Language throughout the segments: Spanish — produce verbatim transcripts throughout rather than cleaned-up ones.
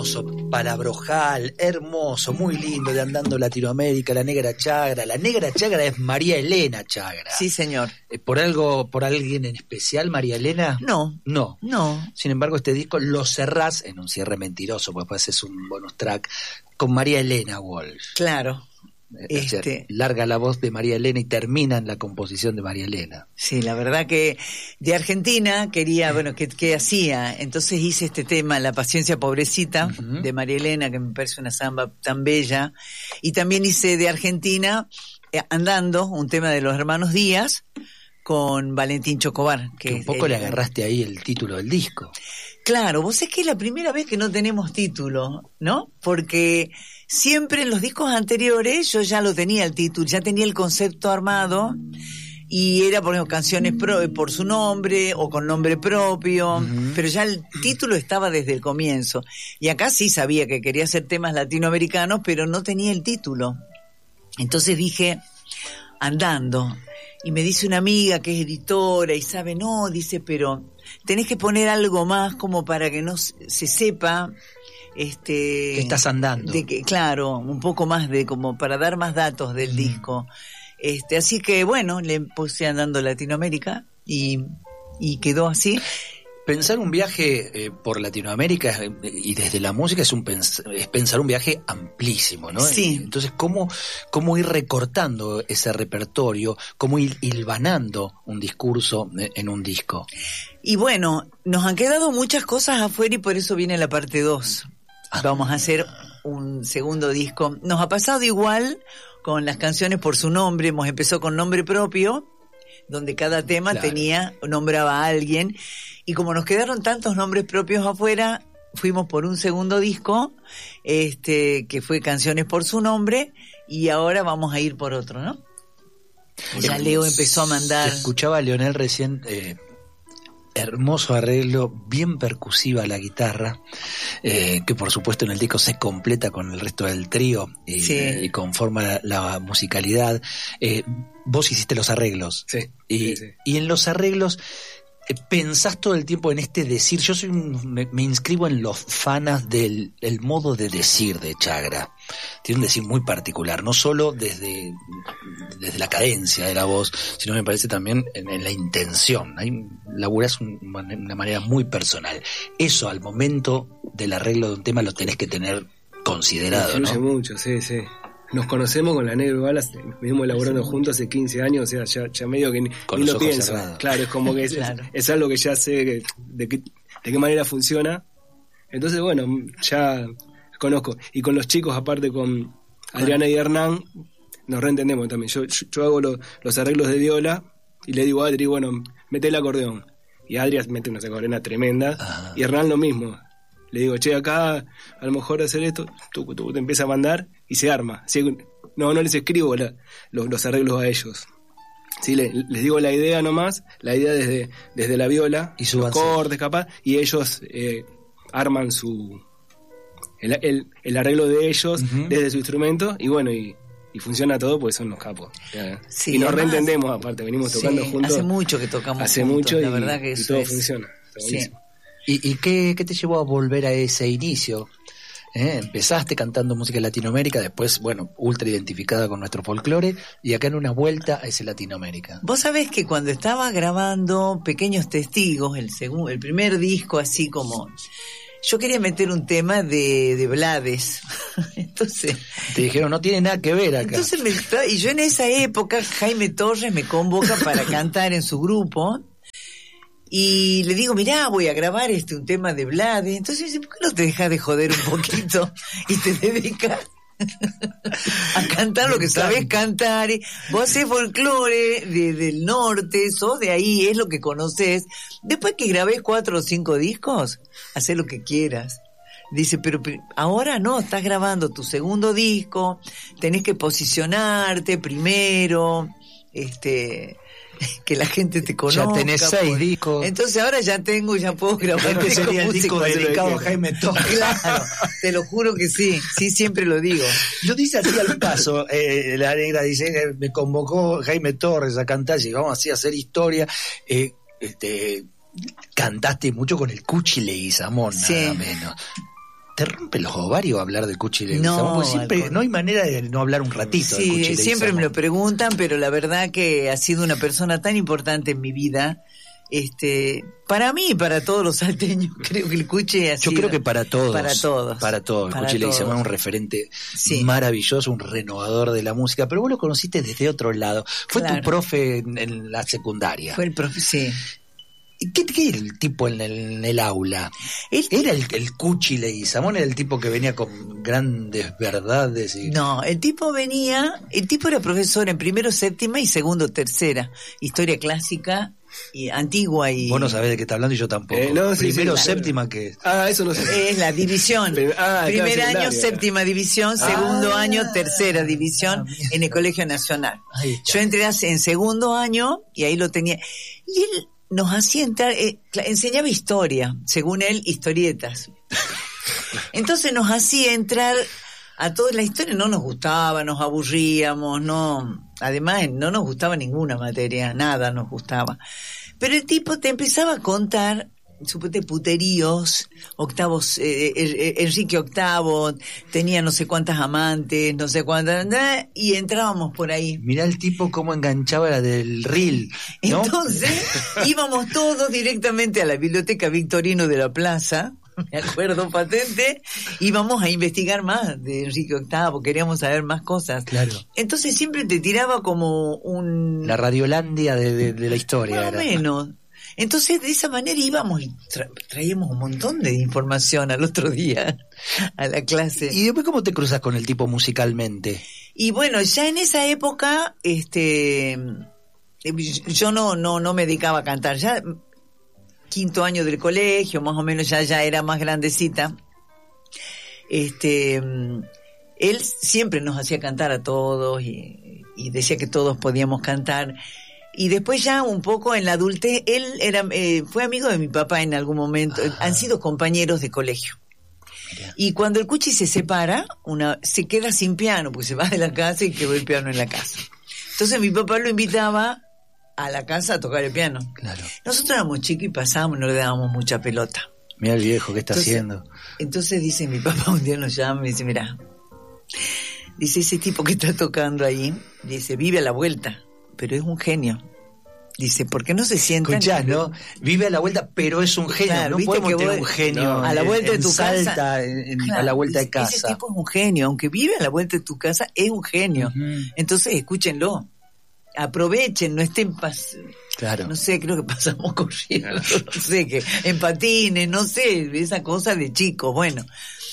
hermoso, palabrojal, hermoso, muy lindo, de Andando Latinoamérica, La Negra Chagra. La Negra Chagra es María Elena Chagra. Sí, señor. ¿Por algo, por alguien en especial, María Elena? No. No. No. Sin embargo, este disco lo cerrás en un cierre mentiroso, porque después es un bonus track, con María Elena Walsh. Claro. Este... O sea, larga la voz de María Elena y termina en la composición de María Elena. Sí, la verdad que de Argentina quería, bueno, ¿qué, qué hacía? Entonces hice este tema, La Paciencia Pobrecita, uh-huh. de María Elena, que me parece una samba tan bella. Y también hice de Argentina, eh, Andando, un tema de los hermanos Díaz, con Valentín Chocobar. Que, que un poco el, le agarraste ahí el título del disco. Claro, vos es que es la primera vez que no tenemos título, ¿no? Porque siempre en los discos anteriores yo ya lo tenía el título, ya tenía el concepto armado y era, por ejemplo, canciones pro, por su nombre o con nombre propio, uh-huh. pero ya el título estaba desde el comienzo. Y acá sí sabía que quería hacer temas latinoamericanos, pero no tenía el título. Entonces dije, Andando. Y me dice una amiga que es editora y sabe, no, dice, pero tenés que poner algo más como para que no se sepa este que estás andando. De que, claro, un poco más de como para dar más datos del mm. disco. Este, así que bueno, le puse Andando Latinoamérica y, y quedó así. Pensar un viaje eh, por Latinoamérica y desde la música es un pens- es pensar un viaje amplísimo, ¿no? Sí. Entonces, ¿cómo, cómo ir recortando ese repertorio? ¿Cómo ir hilvanando un discurso en un disco? Y bueno, nos han quedado muchas cosas afuera y por eso viene la parte dos. Ah. Vamos a hacer un segundo disco. Nos ha pasado igual con las canciones por su nombre. Hemos empezado con nombre propio, donde cada tema claro. tenía, nombraba a alguien. Y como nos quedaron tantos nombres propios afuera, fuimos por un segundo disco, este, que fue Canciones por su nombre, y ahora vamos a ir por otro, ¿no? Ya Leo empezó a mandar. Se escuchaba a Leonel recién, eh, hermoso arreglo, bien percusiva a la guitarra, eh, que por supuesto en el disco se completa con el resto del trío y, sí. y conforma la, la musicalidad. Eh, vos hiciste los arreglos. Sí, y, sí, sí. y en los arreglos pensás todo el tiempo en este decir. Yo soy un, me, me inscribo en los fanas del el modo de decir de Chagra. Tiene un decir muy particular, no solo desde, desde la cadencia de la voz, sino me parece también en, en la intención. Ahí laburás un, una manera muy personal. Eso al momento del arreglo de un tema lo tenés que tener considerado, influye ¿no? mucho, sí, sí. Nos conocemos con la Negra Balas, venimos elaborando juntos hace quince años, o sea, ya, ya medio que ni, ni lo pienso. Cerrados. Claro, es como que es, claro. es, es algo que ya sé que, de, qué, de qué manera funciona. Entonces, bueno, ya conozco. Y con los chicos, aparte con Adriana y Hernán, nos reentendemos también. Yo, yo, yo hago lo, los arreglos de viola y le digo a Adri, bueno, mete el acordeón. Y Adri mete una acordeona tremenda. Ajá. Y Hernán lo mismo. Le digo, che, acá a lo mejor hacer esto, tú, tú te empiezas a mandar y se arma. ¿Sí? No, no les escribo la, los, los arreglos a ellos. ¿Sí? Les, les digo la idea nomás, la idea desde, desde la viola, y su los cortes capaz, y ellos eh, arman su el, el, el arreglo de ellos uh-huh. desde su instrumento, y bueno, y, y funciona todo porque son los capos. Sí, y nos además, reentendemos aparte, venimos tocando sí, juntos. Hace mucho que tocamos hace juntos, mucho la y, verdad que eso y todo es... funciona. Está buenísimo. Sí. ¿Y, y qué, qué te llevó a volver a ese inicio? ¿Eh? Empezaste cantando música de Latinoamérica, después, bueno, ultra identificada con nuestro folclore, y acá en una vuelta a ese Latinoamérica. Vos sabés que cuando estaba grabando Pequeños Testigos, el segundo, el primer disco, así como... Yo quería meter un tema de, de Blades. Entonces... Te dijeron, no tiene nada que ver acá. Entonces me, y yo en esa época, Jaime Torres me convoca para cantar en su grupo... Y le digo, mirá, voy a grabar este un tema de Blades. Entonces dice, ¿por qué no te dejas de joder un poquito y te dedicas a cantar lo que sabés cantar? Vos hacés folclore de, del norte, sos de ahí, es lo que conocés. Después que grabés cuatro o cinco discos, hacés lo que quieras. Dice, pero ahora no, estás grabando tu segundo disco, tenés que posicionarte primero, este... que la gente te conozca. Ya tenés seis pues. discos. Entonces ahora ya tengo, ya puedo grabar. Este sería el disco dedicado a Jaime Torres. Claro, te lo juro que sí, sí, siempre lo digo. Lo dice así al paso, eh, la Negra dice, eh, me convocó Jaime Torres a cantar, llegamos así a hacer historia, eh, este, cantaste mucho con el Cuchi Leguizamón, sí. nada menos. ¿Te rompe los ovarios hablar de Cuchi Leguizamón? No, porque siempre no hay manera de no hablar un ratito. Sí, de Cuchi siempre me lo preguntan, pero la verdad que ha sido una persona tan importante en mi vida. Este, para mí y para todos los salteños, creo que el Cuchi ha sido. Yo creo que para todos. Para todos. Para todos. El Cuchi Leguizamón es un referente sí. maravilloso, un renovador de la música, pero vos lo conociste desde otro lado. Fue claro. tu profe en, en la secundaria. Fue el profe, sí. ¿Qué, ¿Qué era el tipo en el, en el aula? ¿El ¿Era el, el Cuchi Leguizamón? ¿Era el tipo que venía con grandes verdades? Y... No, el tipo venía, el tipo era profesor en primero, séptima y segundo, tercera. Historia clásica y antigua y... Vos no sabés de qué está hablando y yo tampoco. Eh, no, sí, primero, sí, séptima, ¿qué es? Ah, eso no sé. Es la división. ah, Primer claro, año, séptima división, segundo ah, año, tercera división ah, en el Colegio Nacional. Yo entré en segundo año y ahí lo tenía. Y él nos hacía entrar, eh, enseñaba historia, según él, historietas. Entonces nos hacía entrar a toda la historia, no nos gustaba, nos aburríamos, no, además no nos gustaba ninguna materia, nada nos gustaba. Pero el tipo te empezaba a contar, suponete, puteríos, octavos, eh, eh, Enrique octavo, tenía no sé cuántas amantes, no sé cuántas, y entrábamos por ahí. Mirá el tipo cómo enganchaba la del reel, ¿no? Entonces, íbamos todos directamente a la Biblioteca Victorino de la Plaza, me acuerdo patente, íbamos a investigar más de Enrique octavo, queríamos saber más cosas. Claro. Entonces siempre te tiraba como un... La Radiolandia de, de, de la historia. Más o menos. Entonces, de esa manera íbamos y tra- traíamos un montón de información al otro día a la clase. ¿Y después cómo te cruzas con el tipo musicalmente? Y bueno, ya en esa época, este, yo no, no, no me dedicaba a cantar. Ya quinto año del colegio, más o menos ya, ya era más grandecita. Este, él siempre nos hacía cantar a todos y, y decía que todos podíamos cantar. Y después ya un poco en la adultez, él era eh, fue amigo de mi papá en algún momento, ah. han sido compañeros de colegio. Mira. Y cuando el Cuchi se separa, una se queda sin piano, porque se va de la casa y quedó el piano en la casa. Entonces mi papá lo invitaba a la casa a tocar el piano. Claro. Nosotros éramos chicos y pasábamos, no le dábamos mucha pelota. Mira el viejo, ¿qué está entonces, haciendo? Entonces dice, mi papá un día nos llama y dice, mira, dice, ese tipo que está tocando ahí, dice, vive a la vuelta, pero es un genio. Dice, ¿por qué no se sientan? Escuchá, ¿no? Vive a la vuelta, pero es un genio. Claro, no podemos tener un genio no, a la vuelta en, de tu en Salta, casa. En, en, claro, a la vuelta de casa. Ese tipo es un genio, aunque vive a la vuelta de tu casa, es un genio. Uh-huh. Entonces, escúchenlo. Aprovechen, no estén pas... Claro. No sé, creo que pasamos corriendo, no sé, que en patines, no sé, esa cosa de chico, bueno.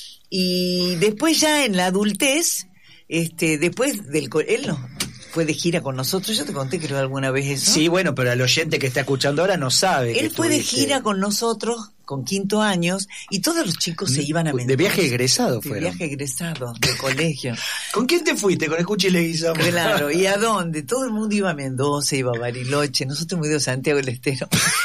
Y después ya en la adultez, este, después del él no fue de gira con nosotros, yo te conté creo alguna vez eso. Sí, bueno, pero el oyente que está escuchando ahora no sabe. Él fue de gira con nosotros, con quinto años, y todos los chicos se iban a Mendoza. ¿De viaje egresado fueron? De viaje egresado, de colegio. ¿Con quién te fuiste? ¿Con el Cuchi Leguizamón? Claro, ¿y a dónde? Todo el mundo iba a Mendoza, iba a Bariloche, nosotros hemos ido a Santiago del Estero.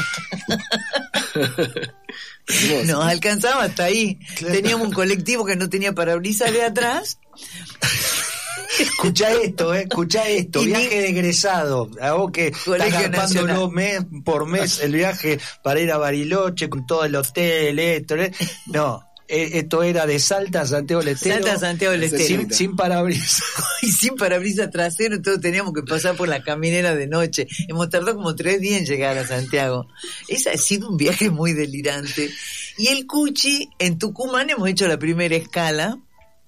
Nos alcanzaba hasta ahí. Claro. Teníamos un colectivo que no tenía parabrisas de atrás. Escucha esto, eh, escucha esto, y viaje ni... de egresado, a vos que estás gastando mes por mes el viaje para ir a Bariloche con todo el hotel, esto, eh. no, eh, esto era de Salta a Santiago del Estero. Salta a Santiago del Estero. Sin, sin parabrisas. Y sin parabrisas trasero, entonces teníamos que pasar por la caminera de noche. Hemos tardado como tres días en llegar a Santiago. Ese ha sido un viaje muy delirante. Y el Cuchi, en Tucumán hemos hecho la primera escala.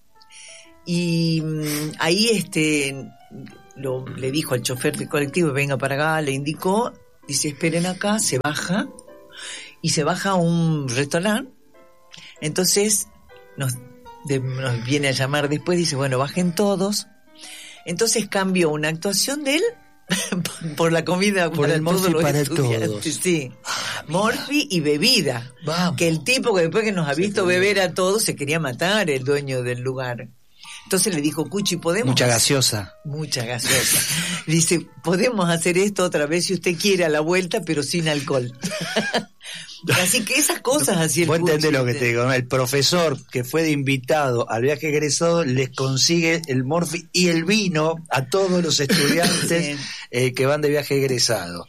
Y mmm, ahí este lo, le dijo al chofer del colectivo, venga para acá, le indicó, dice, esperen acá, se baja, y se baja a un restaurante. Entonces nos, de, nos viene a llamar después, dice, bueno, bajen todos. Entonces cambió una actuación de él por la comida por para el Morphy para todos. Sí, ah, Morphy y bebida. Vamos. Que el tipo que después que nos ha visto sí, beber a todos se quería matar, el dueño del lugar. Entonces le dijo, Cuchi, ¿podemos? Mucha gaseosa. Mucha gaseosa. Dice, podemos hacer esto otra vez si usted quiere a la vuelta, pero sin alcohol. Así que esas cosas así el Vos Cuchi. entendés lo que te digo, ¿no? El profesor que fue de invitado al viaje egresado les consigue el Morphy y el vino a todos los estudiantes sí. eh, que van de viaje egresado.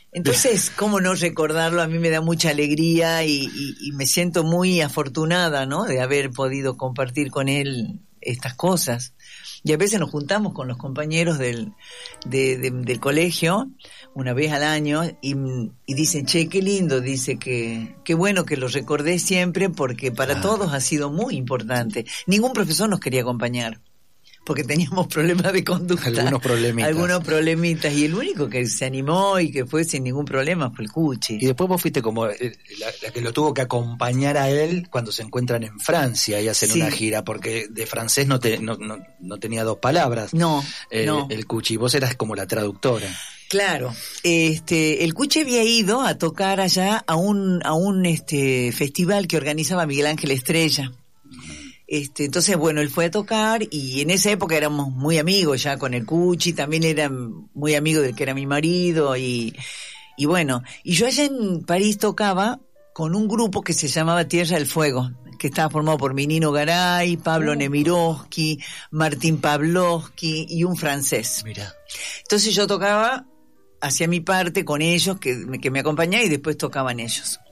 Entonces, ¿cómo no recordarlo? A mí me da mucha alegría y, y, y me siento muy afortunada, ¿no? De haber podido compartir con él estas cosas. Y a veces nos juntamos con los compañeros del, de, de, del colegio, una vez al año, y, y dicen, che, qué lindo, dice que, qué bueno que lo recordé siempre, porque para ah. todos ha sido muy importante. Ningún profesor nos quería acompañar, porque teníamos problemas de conducta. Algunos problemitas. Algunos problemitas. Y el único que se animó y que fue sin ningún problema fue el Cuchi. Y después vos fuiste como la, la que lo tuvo que acompañar a él cuando se encuentran en Francia y hacen sí. una gira, porque de francés no, te, no, no, no tenía dos palabras. No, eh, no. El Cuchi. Vos eras como la traductora. Claro. Este, el Cuchi había ido a tocar allá a un, a un este, festival que organizaba Miguel Ángel Estrella. Este, entonces, bueno, él fue a tocar y en esa época éramos muy amigos ya con el Cuchi, también era muy amigo del que era mi marido y, y bueno, y yo allá en París tocaba con un grupo que se llamaba Tierra del Fuego, que estaba formado por Minino Garay, Pablo oh. Nemirovsky, Martín Pavlovsky y un francés. Mira. Entonces yo tocaba hacia mi parte con ellos, que, que me acompañaban y después tocaban ellos.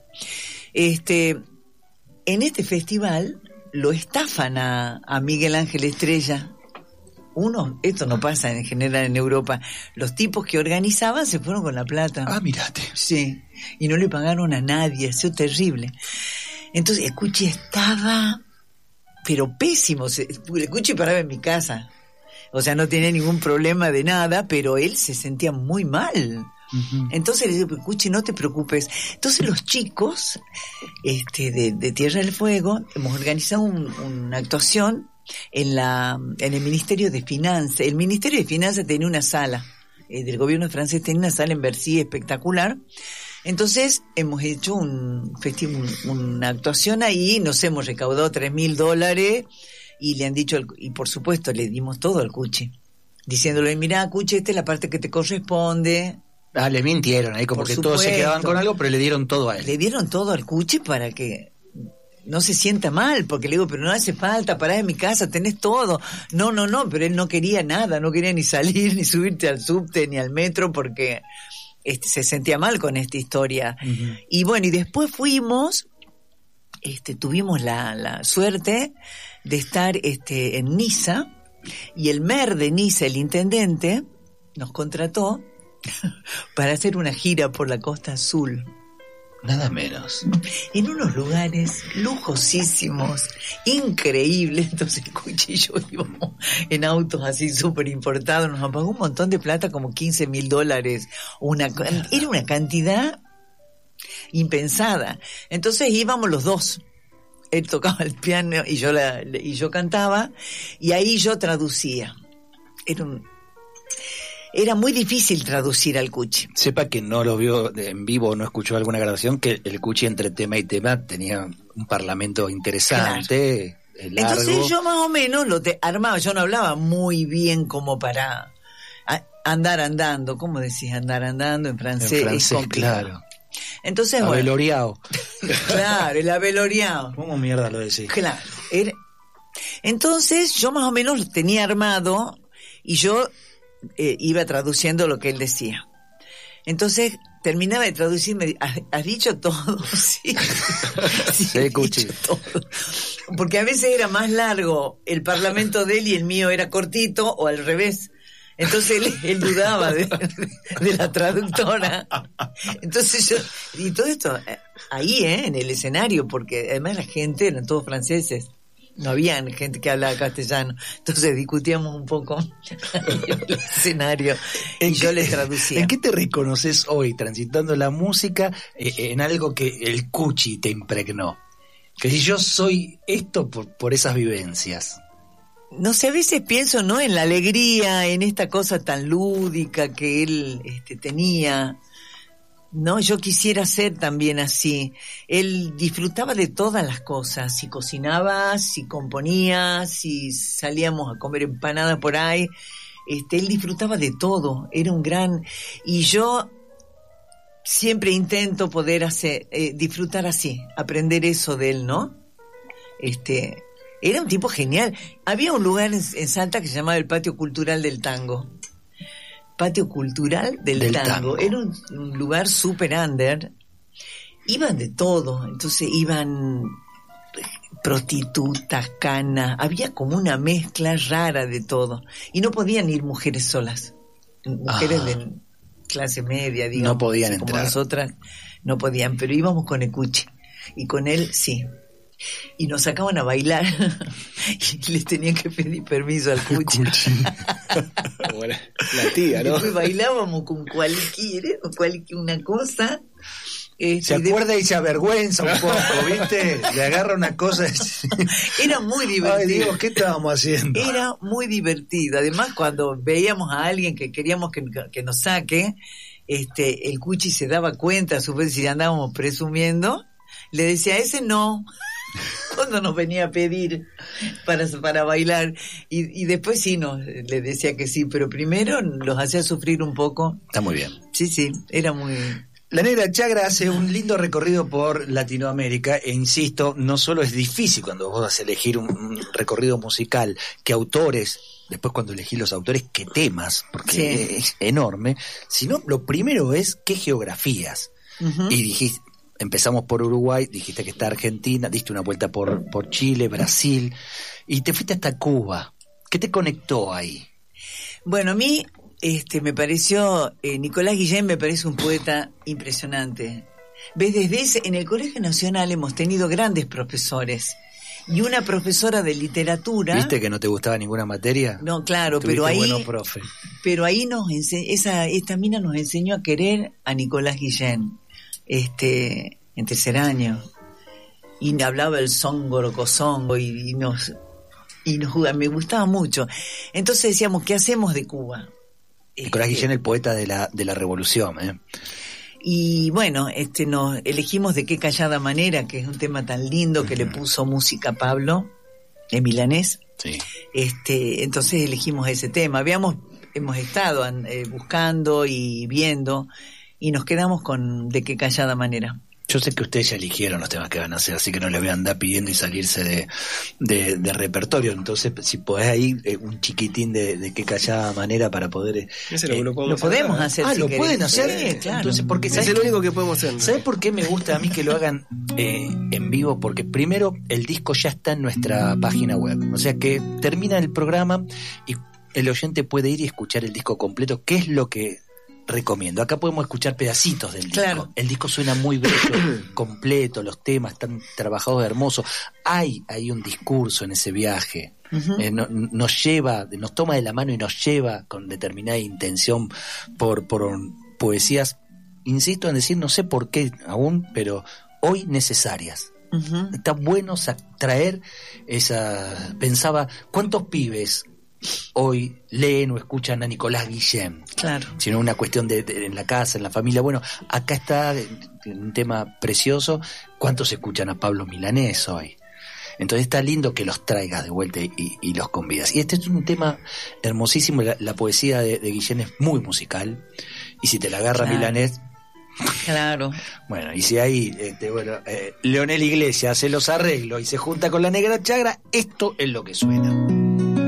Este, en este festival lo estafan a, a Miguel Ángel Estrella. Uno, esto no pasa en general en Europa, los tipos que organizaban se fueron con la plata. Ah, mirate. Sí, y no le pagaron a nadie, eso es terrible. Entonces el Cuchi estaba, pero pésimo, el Cuchi paraba en mi casa, o sea, no tenía ningún problema de nada, pero él se sentía muy mal. Uh-huh. Entonces le digo, Cuchi, no te preocupes. Entonces los chicos este, de, de Tierra del Fuego hemos organizado un, una actuación en la en el Ministerio de Finanzas. El Ministerio de Finanzas tenía una sala, eh, del gobierno francés tenía una sala en Bercy espectacular. Entonces hemos hecho un festival, un, una actuación ahí, nos hemos recaudado tres mil dólares y le han dicho, y por supuesto le dimos todo al Cuchi, diciéndole, mira Cuchi, esta es la parte que te corresponde. Ah, le mintieron ahí, como Por que supuesto. Todos se quedaban con algo, pero le dieron todo a él. Le dieron todo al Cuchi para que no se sienta mal, porque le digo, pero no hace falta, pará en mi casa, tenés todo. No, no, no, pero él no quería nada, no quería ni salir, ni subirte al subte, ni al metro, porque este, se sentía mal con esta historia. Uh-huh. Y bueno, y después fuimos, este, tuvimos la, la suerte de estar este, en Niza, y el maire de Niza, el intendente, nos contrató para hacer una gira por la Costa Azul. Nada menos. En unos lugares lujosísimos, increíbles. Entonces el Cuchi y yo íbamos en autos así súper importados. Nos pagó un montón de plata, como quince mil dólares. Una, era una cantidad impensada. Entonces íbamos los dos. Él tocaba el piano y yo, la, y yo cantaba. Y ahí yo traducía. Era un... Era muy difícil traducir al Cuchi. Sepa que no lo vio en vivo o no escuchó alguna grabación, que el Cuchi entre tema y tema tenía un parlamento interesante, claro. largo. Entonces yo más o menos lo te armaba, yo no hablaba muy bien como para a, andar andando, ¿cómo decís andar andando en francés? En francés, claro. Entonces, abeloriao. Bueno, claro, el abeloriao. ¿Cómo mierda lo decís? Claro. Era... Entonces yo más o menos lo tenía armado y yo... Eh, iba traduciendo lo que él decía. Entonces terminaba de traducir, me ¿has, has dicho todo? Sí, sí, sí, he dicho todo. Porque a veces era más largo el parlamento de él y el mío era cortito, o al revés. Entonces él, él dudaba de, de, de la traductora. Entonces yo, y todo esto ahí, ¿eh? En el escenario, porque además la gente eran todos franceses. No había gente que hablaba castellano. Entonces discutíamos un poco en el escenario y yo le traducía. ¿En qué te reconoces hoy transitando la música eh, en algo que el Cuchi te impregnó? Que si yo soy esto por, por esas vivencias. No sé, a veces pienso, ¿no? En la alegría, en esta cosa tan lúdica que él este, tenía. No, yo quisiera ser también así. Él disfrutaba de todas las cosas, si cocinaba, si componía, si salíamos a comer empanadas por ahí. Este, él disfrutaba de todo, era un gran... Y yo siempre intento poder hacer, eh, disfrutar así, aprender eso de él, ¿no? Este, era un tipo genial. Había un lugar en, en Salta que se llamaba el Patio Cultural del Tango. patio cultural del, del tango. tango. Era un, un lugar super under. Iban de todo, entonces iban prostitutas, canas, había como una mezcla rara de todo. Y no podían ir mujeres solas, mujeres ah. de clase media, digamos. No podían como entrar. Nosotras no podían, pero íbamos con el Cuchi. Y con él sí. Y nos sacaban a bailar y les tenían que pedir permiso al Cuchi. Bueno, la tía, ¿no? Después bailábamos con cualquier, con cualquier una cosa. Este, se acuerda de... y se avergüenza un poco, ¿viste? Le agarra una cosa. Y... Era muy divertido. Ay, Dios, ¿qué estábamos haciendo? Era muy divertido. Además, cuando veíamos a alguien que queríamos que, que nos saque, este, el Cuchi se daba cuenta, a su vez, si andábamos presumiendo, le decía, ese no. Cuando nos venía a pedir para, para bailar. Y, y después sí, nos, le decía que sí, pero primero los hacía sufrir un poco. Está muy bien. Sí, sí, era muy... La Negra Chagra hace un lindo recorrido por Latinoamérica e insisto, no solo es difícil cuando vos vas a elegir un, un recorrido musical, que autores, después cuando elegís los autores, qué temas, porque sí. es enorme, sino lo primero es qué geografías. Uh-huh. Y dijiste, empezamos por Uruguay, dijiste que está Argentina, diste una vuelta por, por Chile, Brasil, y te fuiste hasta Cuba. ¿Qué te conectó ahí? Bueno, a mí... Este, me pareció, eh, Nicolás Guillén me parece un poeta impresionante. ¿Ves? Desde ese, en el Colegio Nacional hemos tenido grandes profesores. Y una profesora de literatura... ¿Viste que no te gustaba ninguna materia? No, claro, pero ahí... Bueno, profe. Pero ahí nos ense- esa, esta mina nos enseñó a querer a Nicolás Guillén, este, en tercer año. Y hablaba el songo, cosongo, y, y nos... Y nos jugaba, me gustaba mucho. Entonces decíamos, ¿qué hacemos de Cuba? Nicolás Guillén, el poeta de la de la revolución, ¿eh? Y bueno, este nos elegimos De qué callada manera, que es un tema tan lindo que uh-huh. le puso música Pablo, de milanés. Sí. Este, entonces elegimos ese tema. Habíamos, hemos estado eh, buscando y viendo, y nos quedamos con De qué callada manera. Yo sé que ustedes ya eligieron los temas que van a hacer, así que no les voy a andar pidiendo y salirse de, de, de repertorio. Entonces, si podés ahí eh, un chiquitín de, de qué callada manera para poder... Eh, Ese lo, lo podemos, lo podemos hacer. Ah, si ¿lo querés. pueden hacer? Sí, claro. Entonces, porque es el único que podemos hacer. ¿Sabes por qué me gusta a mí que lo hagan eh, en vivo? Porque primero, el disco ya está en nuestra página web. O sea que termina el programa y el oyente puede ir y escuchar el disco completo, que es lo que... recomiendo. Acá podemos escuchar pedacitos del disco. Claro. El disco suena muy bello, completo, los temas están trabajados hermosos. Hay, hay un discurso en ese viaje. Uh-huh. Eh, no, nos lleva, nos toma de la mano y nos lleva con determinada intención por, por poesías, insisto en decir, no sé por qué aún, pero hoy necesarias. Uh-huh. Está bueno traer esa... Pensaba, ¿cuántos pibes hoy leen o escuchan a Nicolás Guillén? Claro. Sino una cuestión de, de en la casa, en la familia. Bueno, acá está un tema precioso. ¿Cuántos escuchan a Pablo Milanés hoy? Entonces está lindo que los traigas de vuelta y, y los convidas. Y este es un tema hermosísimo. La, la poesía de, de Guillén es muy musical. Y si te la agarra claro. Milanés... Claro. Bueno, y si ahí este, bueno, eh, Leonel Iglesias hace los arreglos y se junta con la Negra Chagra, esto es lo que suena.